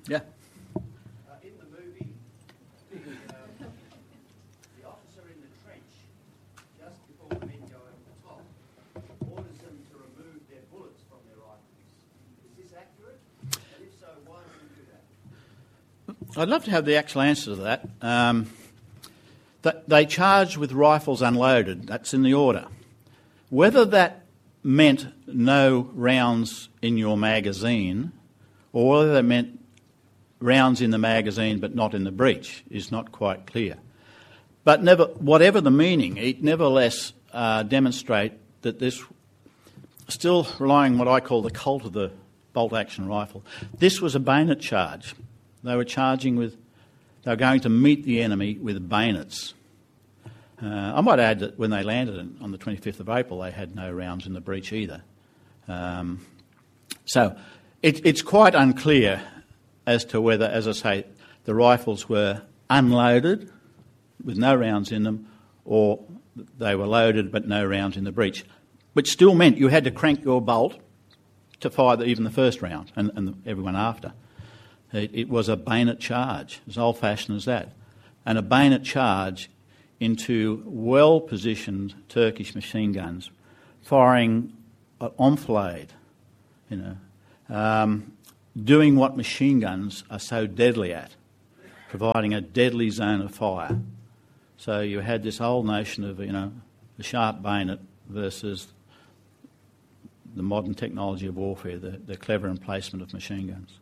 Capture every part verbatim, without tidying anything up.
Yeah. Uh, in the movie, the, uh, the officer in the trench, just before the men go over the top, orders them to remove their bullets from their rifles. Is this accurate? And if so, why would he do that? I'd love to have the actual answer to that. Um, that they charged with rifles unloaded. That's in the order. Whether that meant no rounds in your magazine or whether that meant rounds in the magazine but not in the breech is not quite clear. But never, whatever the meaning, it nevertheless uh, demonstrate that this, still relying on what I call the cult of the bolt-action rifle, this was a bayonet charge. They were charging with, they were going to meet the enemy with bayonets. Uh, I might add that when they landed on the twenty-fifth of April, they had no rounds in the breech either. Um, so it, it's quite unclear as to whether, as I say, the rifles were unloaded with no rounds in them or they were loaded but no rounds in the breech, which still meant you had to crank your bolt to fire the, even the first round and, and the, everyone after. It, it was a bayonet charge, as old-fashioned as that. And a bayonet charge into well-positioned Turkish machine guns, firing an enfilade, you know, um, doing what machine guns are so deadly at, providing a deadly zone of fire. So you had this whole notion of, you know, the sharp bayonet versus the modern technology of warfare, the, the clever emplacement of machine guns.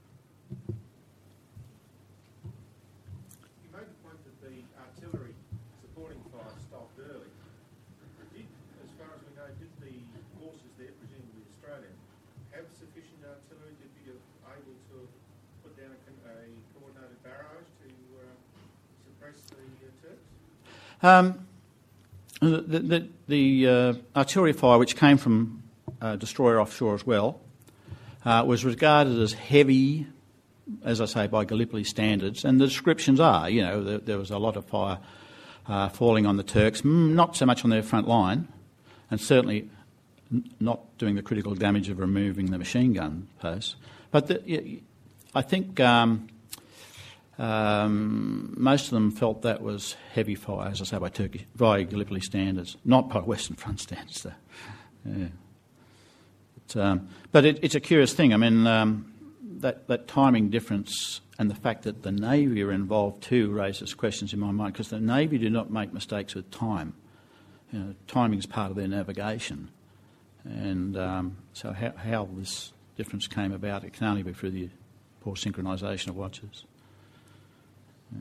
You made the point that the artillery supporting fire stopped early. Did, as far as we know, did the forces there, presumably Australian, have sufficient artillery to be able to put down a, a coordinated barrage to uh, suppress the uh, Turks? Um, the the, the uh, artillery fire, which came from uh, destroyer offshore as well, uh, was regarded as heavy, as I say, by Gallipoli standards, and the descriptions are, you know, there, there was a lot of fire uh, falling on the Turks, not so much on their front line, and certainly n- not doing the critical damage of removing the machine gun posts. But the, I think um, um, most of them felt that was heavy fire, as I say, by Turkish, by Gallipoli standards, not by Western Front standards, though. Yeah. But, um, but it, it's a curious thing. I mean, um, that, that timing difference and the fact that the Navy are involved too raises questions in my mind, because the Navy do not make mistakes with time. You know, timing is part of their navigation. And um, so how, how this difference came about, it can only be through the poor synchronisation of watches. Yeah.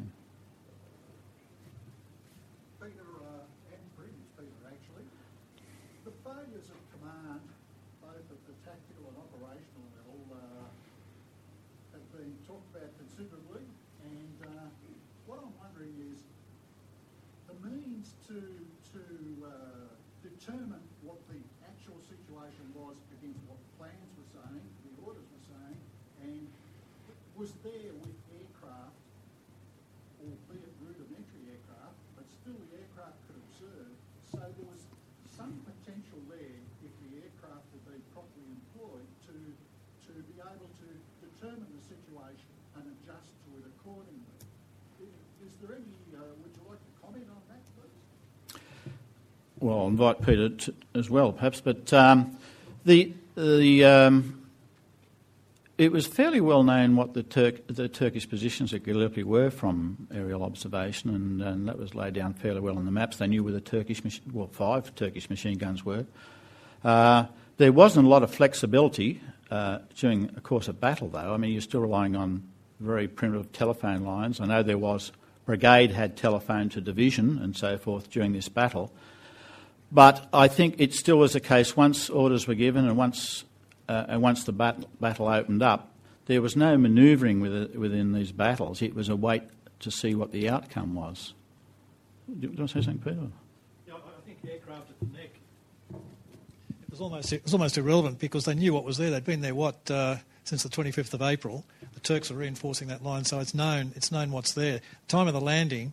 Peter, uh, and previous Peter actually, the failures of command, both at the tactical and operational level, uh, have been talked about considerably, and uh, what I'm wondering is the means to to uh, determine what the actual situation was against what the plans were saying, the orders were saying, and was there with aircraft, albeit rudimentary aircraft, but still the aircraft could observe, so there was some potential there, if the aircraft had been properly employed, to to be able to determine the situation and adjust to it accordingly. Is there any, uh, would you like to comment on that, please? Well, I'll invite Peter to, as well, perhaps, but um, the the um, it was fairly well known what the, Turk, the Turkish positions at Gallipoli were from aerial observation, and, and that was laid down fairly well on the maps. They knew where the Turkish, well, five Turkish machine guns were. Uh, there wasn't a lot of flexibility uh, during a course of battle, though. I mean, you're still relying on very primitive telephone lines. I know there was, brigade had telephone to division and so forth during this battle. But I think it still was a case, once orders were given and once uh, and once the bat- battle opened up, there was no manoeuvring with within these battles. It was a wait to see what the outcome was. Do you want to say something, Peter? Yeah, I think aircraft at the neck, it was almost it was almost irrelevant because they knew what was there. They'd been there, what, uh, since the twenty-fifth of April. The Turks are reinforcing that line, so it's known it's known what's there. Time of the landing,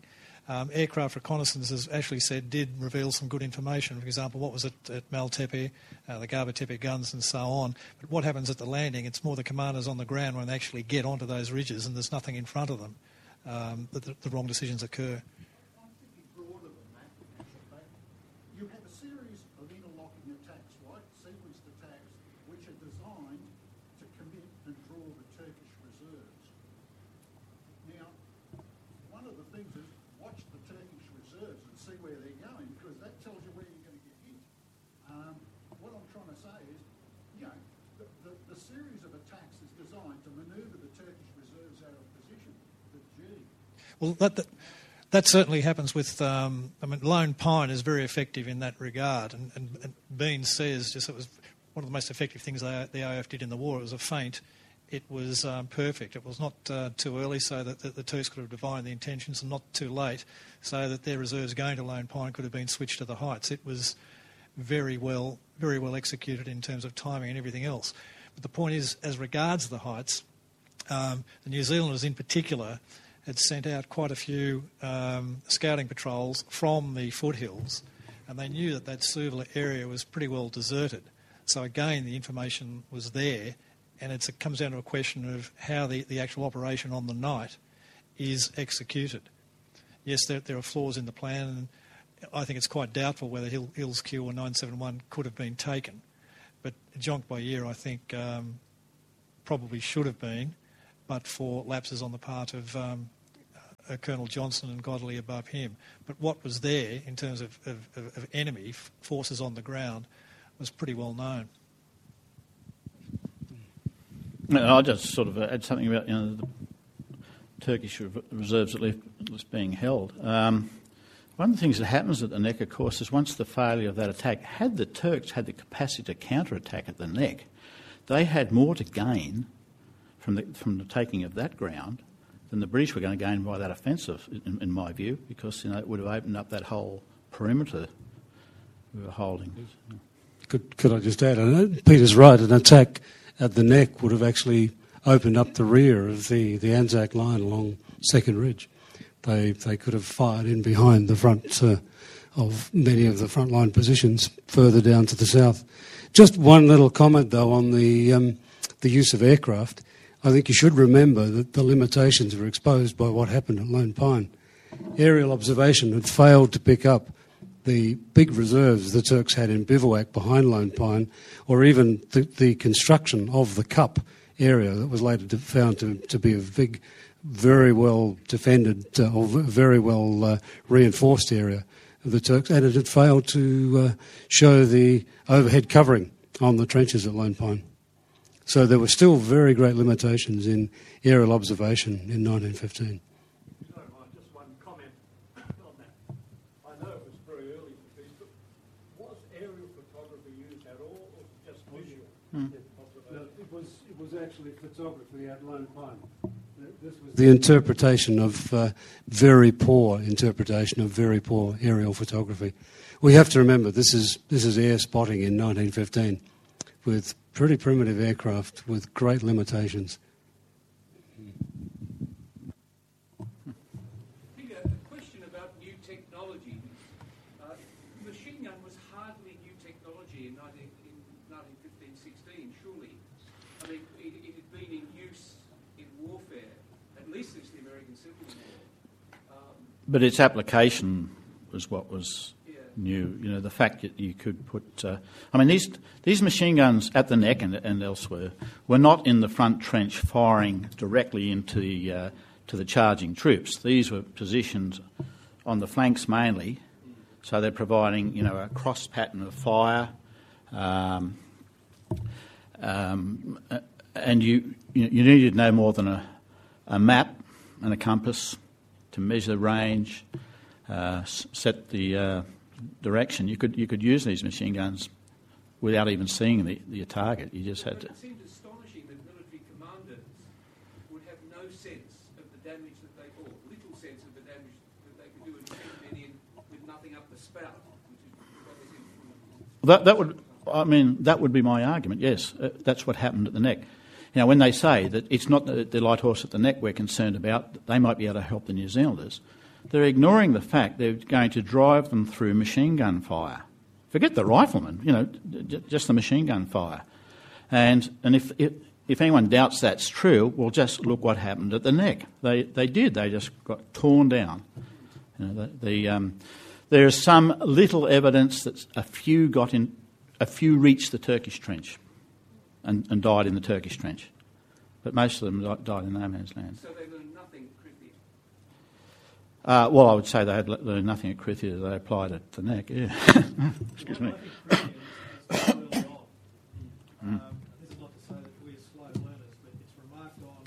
Um, aircraft reconnaissance, as Ashley said, did reveal some good information. For example, what was it at Maltepe, uh, the Gaba Tepe guns and so on. But what happens at the landing, it's more the commanders on the ground when they actually get onto those ridges and there's nothing in front of them, um, that the, the wrong decisions occur. I'm thinking broader than that, actually. You have a series of interlocking attacks, right? Sequenced attacks, which are designed to commit and draw the Turkish reserves. Now, one of the things is watch the Turkish reserves and see where they're going, because that tells you where you're going to get hit. Um, what I'm trying to say is, you know, the, the, the series of attacks is designed to manoeuvre the Turkish reserves out of position. The G. Well, that, that, that certainly happens with, um, I mean, Lone Pine is very effective in that regard. And, and, and Bean says just it was one of the most effective things they, the A O F did in the war. It was a feint. It was um, perfect. It was not uh, too early so that the, the Turks could have divined the intentions, and not too late so that their reserves going to Lone Pine could have been switched to the heights. It was very well, very well executed in terms of timing and everything else. But the point is, as regards the heights, um, the New Zealanders in particular had sent out quite a few um, scouting patrols from the foothills, and they knew that that Suvla area was pretty well deserted. So again, the information was there, and it's, it comes down to a question of how the, the actual operation on the night is executed. Yes, there, there are flaws in the plan, and I think it's quite doubtful whether Hill, Hills Q or nine seven one could have been taken. But Jonk by Year, I think, um, probably should have been, but for lapses on the part of um, uh, Colonel Johnson and Godley above him. But what was there in terms of, of, of enemy forces on the ground was pretty well known. I'll just sort of add something about, you know, the Turkish reserves that left was being held. Um, one of the things that happens at the neck, of course, is once the failure of that attack, had the Turks had the capacity to counter-attack at the neck, they had more to gain from the, from the taking of that ground than the British were going to gain by that offensive, in, in my view, because, you know, it would have opened up that whole perimeter we were holding. Could, could I just add, I know Peter's right, an attack at the neck would have actually opened up the rear of the, the Anzac line along Second Ridge. They they could have fired in behind the front uh, of many of the frontline positions further down to the south. Just one little comment, though, on the um, the use of aircraft. I think you should remember that the limitations were exposed by what happened at Lone Pine. Aerial observation had failed to pick up the big reserves the Turks had in bivouac behind Lone Pine, or even the, the construction of the Cup area that was later found to, to be a big, very well defended uh, or very well uh, reinforced area of the Turks, and it had failed to uh, show the overhead covering on the trenches at Lone Pine. So there were still very great limitations in aerial observation in nineteen fifteen. Just one comment on that. I know it was very early for these, but was aerial photography used at all, or just visual Hmm. observation? It was it was actually photography at Lone Pine. This was the interpretation of uh, very poor interpretation of very poor aerial photography. We have to remember this is this is air spotting in nineteen fifteen, with pretty primitive aircraft with great limitations. Peter, a question about new technology. Uh, machine gun was hardly new technology in nineteen fifteen sixteen, surely. I mean, it, it had been in use in warfare, at least since the American Civil War. Um, But its application was what was yeah. new. You know, the fact that you could put... Uh, I mean, these these machine guns at the neck and, and elsewhere were not in the front trench firing directly into the, uh, to the charging troops. These were positioned on the flanks mainly, so they're providing, you know, a cross pattern of fire. Um, um, and you, you you needed no more than a, a map and a compass to measure range, uh, s- set the uh, direction. You could you could use these machine guns without even seeing the, the target. You just had to. It seemed astonishing that military commanders would have no sense of the damage that they, or little sense of the damage that they could do, and send men in with nothing up the spout, which is what is in. That that would. I mean, that would be my argument. Yes, uh, that's what happened at the neck. You know, when they say that it's not the, the light horse at the neck we're concerned about, they might be able to help the New Zealanders. they're ignoring the fact they're going to drive them through machine gun fire. Forget the riflemen, you know, j- just the machine gun fire. And and if, if if anyone doubts that's true, well, just look what happened at the neck. They they did. They just got torn down. You know, the, the um, there is some little evidence that a few got in, a few reached the Turkish trench, and, and died in the Turkish trench, but most of them died in no man's land. So they learned nothing at Krithia? Uh, well, I would say they had learned nothing at Krithia. They applied at the neck. Yeah. Excuse me. Um, this is not to say that we're slow learners, but it's remarked on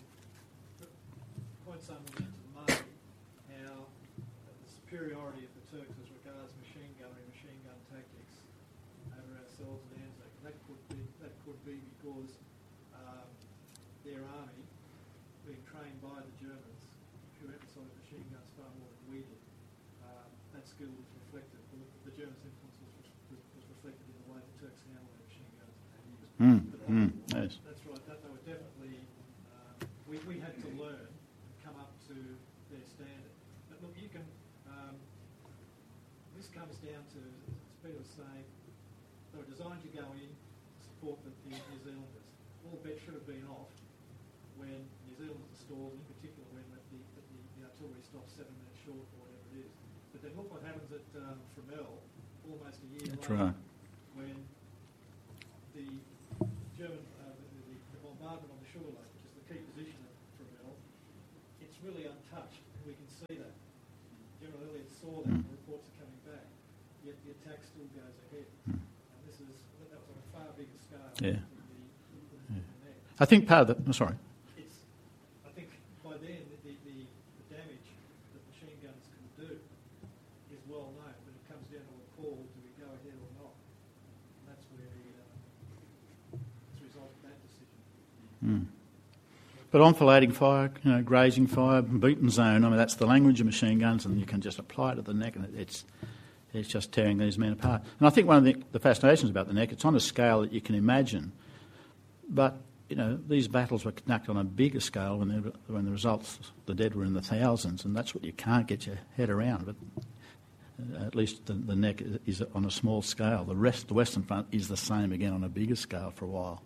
quite some into the May how the superiority of the Turks as regards machine gunnery, machine gun tactics over ourselves and Anzac. That could be that could be because um, their army, being trained by the Germans, who emphasised machine guns far more than we did, um, that skill was reflected. The, the Germans' influence was, was, was reflected in the way the Turks handled their machine guns. Mm, mm, yes. That's right. That they were definitely. Um, we we had to learn and come up to their standard. But look, you can. Um, this comes down to, as Peter was saying, they were designed to go in to support the, the New Zealanders. All bets should have been off when New Zealand was installed, in particular when the, the, the, the artillery stopped seven minutes short or whatever it is. But then look what happens at um, Fromelles almost a year That's later, right. when the German, uh, the, the, the bombardment on the Sugar Lake, which is the key position of Fromelles, it's really untouched. We can see that. General Elliot saw that, Mm. the reports are coming back, yet the attack still goes ahead. Mm. And this is, that was on a far bigger scale Yeah. than the, than the neck. I think part of the... Oh, sorry. It's, I think by then the, the, the, the damage that machine guns can do is well known, but it comes down to a call, do we go ahead or not? And that's where the, uh, as a result of that decision. Mm. But enfilading fire, you know, grazing fire, beaten zone, I mean, that's the language of machine guns, and you can just apply it to the neck, and it, it's it's just tearing these men apart. And I think one of the, the fascinations about the neck, it's on a scale that you can imagine, but, you know, these battles were conducted on a bigger scale when, they, when the results, the dead were in the thousands, and that's what you can't get your head around. But uh, at least the, the neck is on a small scale. The rest, the Western Front, is the same again on a bigger scale for a while.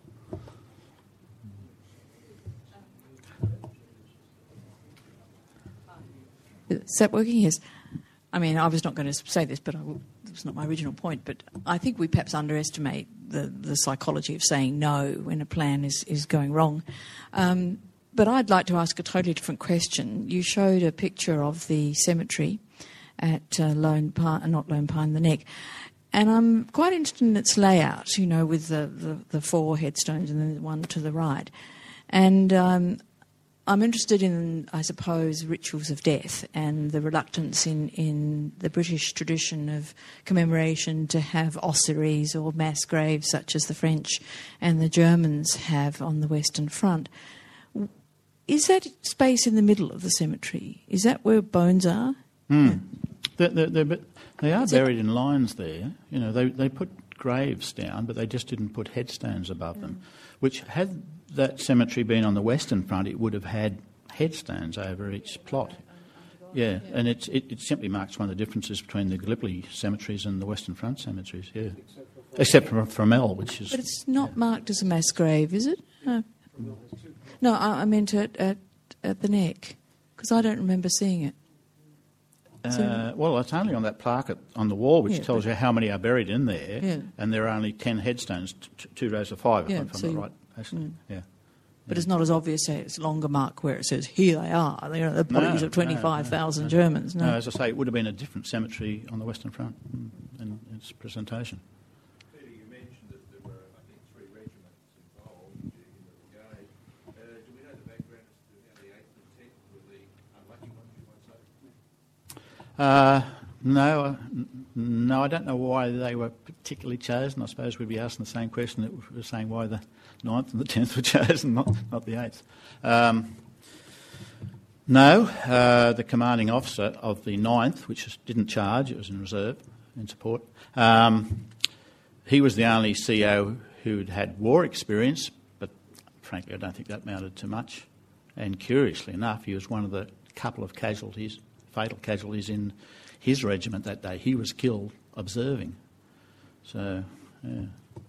Is that working? Yes. I mean, I was not going to say this, but I will, it's not my original point. But I think we perhaps underestimate the, the psychology of saying no when a plan is, is going wrong. Um, but I'd like to ask a totally different question. You showed a picture of the cemetery at uh, Lone Pine, not Lone Pine, the Neck. And I'm quite interested in its layout, you know, with the, the, the four headstones and then the one to the right. And um, I'm interested in, I suppose, rituals of death and the reluctance in, in the British tradition of commemoration to have ossuaries or mass graves such as the French and the Germans have on the Western Front. Is that space in the middle of the cemetery? Is that where bones are? Mm. Yeah. They're, they're, they're, they are Is buried it? in lines there. You know, they, they put graves down, but they just didn't put headstones above mm. them, which had that cemetery been on the Western Front, it would have had headstones over each plot. Yeah, yeah. and it's, it, it simply marks one of the differences between the Gallipoli cemeteries and the Western Front cemeteries, yeah. Except for Fromelles, which is... But it's not yeah. marked as a mass grave, is it? No, no I, I meant at, at, at the Neck, because I don't remember seeing it. Uh, well, it's only on that plaque at, on the wall, which yeah, tells you how many are buried in there, yeah. and there are only ten headstones, t- two rows of five, yeah, if I'm so not right. Mm. Yeah. But yeah. it's not as obvious as it's longer mark where it says, here they are, they are the bodies no, of twenty-five thousand no, no. Germans. No. no, as I say, it would have been a different cemetery on the Western Front in, in its presentation. Peter, you mentioned that there were, I think, three regiments involved in the brigade. Uh, do we know the background as to how the eighth and tenth were the unlucky ones, you might say? Uh, no, uh, no, I don't know why they were particularly chosen. I suppose we'd be asking the same question that we were saying why the ninth and the tenth were chosen, not not the eighth. Um, no, uh, the commanding officer of the ninth, which is, didn't charge, it was in reserve, in support, um, he was the only C O who'd had war experience, but frankly I don't think that amounted to much. And curiously enough, he was one of the couple of casualties fatal casualties in his regiment that day. He was killed observing. So, yeah.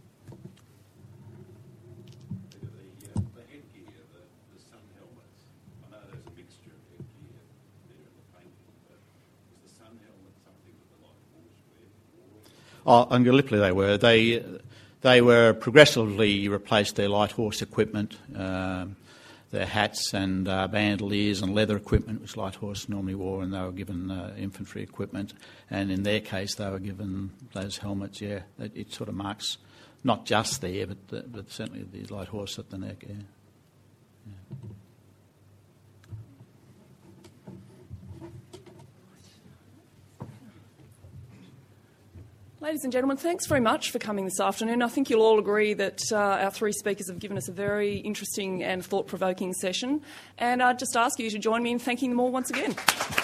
The, uh, the headgear, the, the sun helmets, I know there's a mixture of headgear there in the painting, but was the sun helmet something that the light horse wear? Oh, on Gallipoli they were. They they were progressively replaced their light horse equipment, um, their hats and uh, bandoliers and leather equipment, which light horse normally wore, and they were given uh, infantry equipment. And in their case, they were given those helmets. Yeah, it, it sort of marks not just there, but the, but certainly the light horse at the neck. Yeah. Yeah. Ladies and gentlemen, thanks very much for coming this afternoon. I think you'll all agree that uh, our three speakers have given us a very interesting and thought-provoking session. And I'd just ask you to join me in thanking them all once again.